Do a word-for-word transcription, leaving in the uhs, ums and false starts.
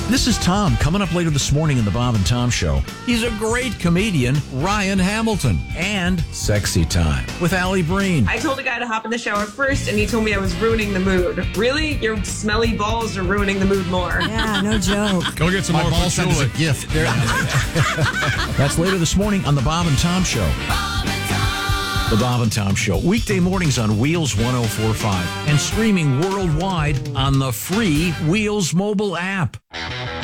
This is Tom. Coming up later this morning in the Bob and Tom Show, he's a great comedian, Ryan Hamilton, and Sexy Time with Allie Breen. I told a guy to hop in the shower first, and he told me I was ruining the mood. Really? Your smelly balls are ruining the mood more. Yeah, no joke. Go get some My more ball set is a patchouli. gift. That's later this morning on the Bob and Tom Show. The Bob and Tom Show. Weekday mornings on Wheels one oh four point five and streaming worldwide on the free Wheels mobile app.